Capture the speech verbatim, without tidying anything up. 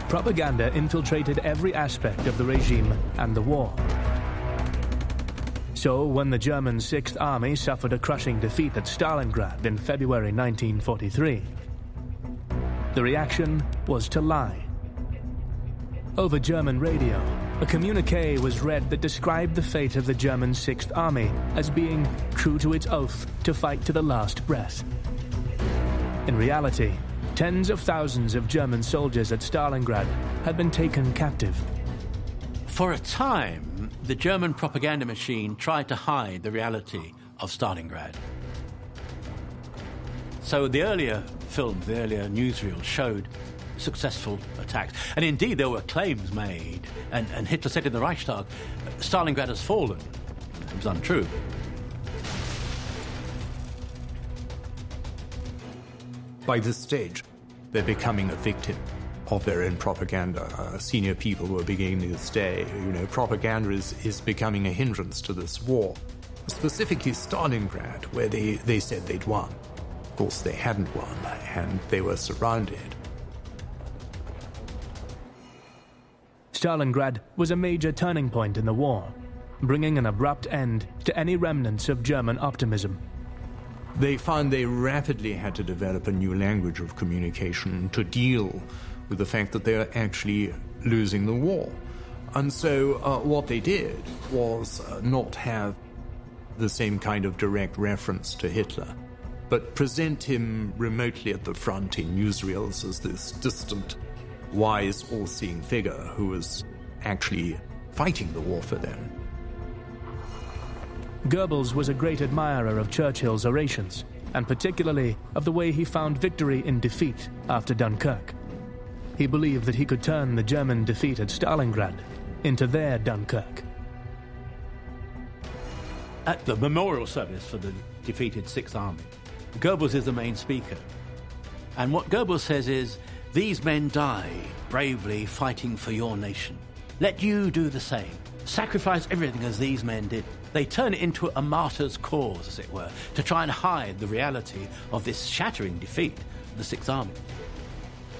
propaganda infiltrated every aspect of the regime and the war. So, when the German Sixth Army suffered a crushing defeat at Stalingrad in February nineteen forty-three, the reaction was to lie. Over German radio, a communiqué was read that described the fate of the German Sixth Army as being true to its oath to fight to the last breath. In reality, tens of thousands of German soldiers at Stalingrad had been taken captive. For a time, the German propaganda machine tried to hide the reality of Stalingrad. So the earlier films, the earlier newsreels showed successful attacks. And indeed, there were claims made, and, and Hitler said in the Reichstag, Stalingrad has fallen. It was untrue. By this stage, they're becoming a victim of their own propaganda. Uh, senior people were beginning to say, you know, propaganda is, is becoming a hindrance to this war. Specifically Stalingrad, where they, they said they'd won. Of course, they hadn't won, and they were surrounded. Stalingrad was a major turning point in the war, bringing an abrupt end to any remnants of German optimism. They found they rapidly had to develop a new language of communication to deal with the fact that they were actually losing the war. And so uh, what they did was uh, not have the same kind of direct reference to Hitler, but present him remotely at the front in newsreels as this distant, wise, all-seeing figure who was actually fighting the war for them. Goebbels was a great admirer of Churchill's orations, and particularly of the way he found victory in defeat after Dunkirk. He believed that he could turn the German defeat at Stalingrad into their Dunkirk. At the memorial service for the defeated Sixth Army, Goebbels is the main speaker. And what Goebbels says is, these men die bravely fighting for your nation. Let you do the same. Sacrifice everything as these men did. They turn it into a martyr's cause, as it were, to try and hide the reality of this shattering defeat of the Sixth Army.